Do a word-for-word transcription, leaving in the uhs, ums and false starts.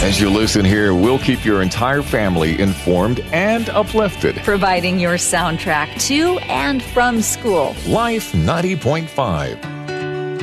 As you listen here, we'll keep your entire family informed and uplifted. Providing your soundtrack to and from school. Life ninety point five.